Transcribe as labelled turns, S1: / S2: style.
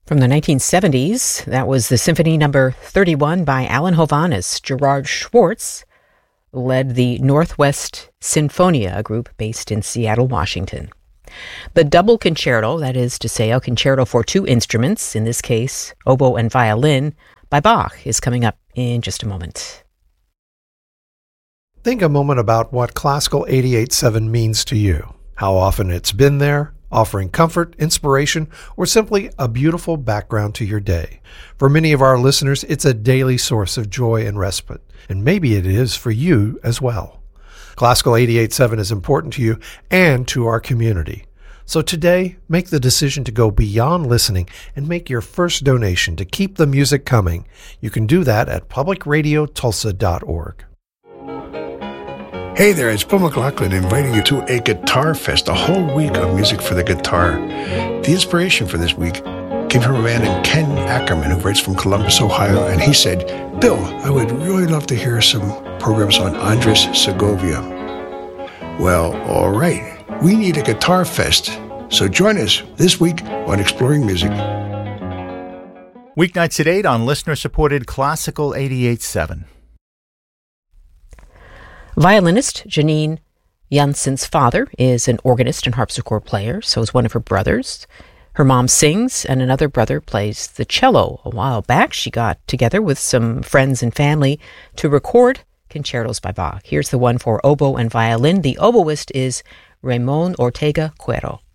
S1: From the 1970s, that was the Symphony No. 31 by Alan Hovhaness. Gerard Schwartz led the Northwest Sinfonia, a group based in Seattle, Washington. The double concerto, that is to say, a concerto for two instruments, in this case, oboe and violin, by Bach, is coming up in just a moment.
S2: Think a moment about what Classical 88.7 means to you, how often it's been there, offering comfort, inspiration, or simply a beautiful background to your day. For many of our listeners, it's a daily source of joy and respite, and maybe it is for you as well. Classical 88.7 is important to you and to our community. So today, make the decision to go beyond listening and make your first donation to keep the music coming. You can do that at publicradiotulsa.org.
S3: Hey there, it's Bill McLaughlin inviting you to a Guitar Fest, a whole week of music for the guitar. The inspiration for this week came from a man named Ken Ackerman, who writes from Columbus, Ohio, and he said, Bill, I would really love to hear some programs on Andres Segovia. Well, all right. We need a Guitar Fest, so join us this week on Exploring Music.
S4: Weeknights at 8 on listener-supported Classical 88.7.
S1: Violinist Janine Janssen's father is an organist and harpsichord player, so is one of her brothers. Her mom sings, and another brother plays the cello. A while back, she got together with some friends and family to record concertos by Bach. Here's the one for oboe and violin. The oboist is Ramon Ortega Cuero.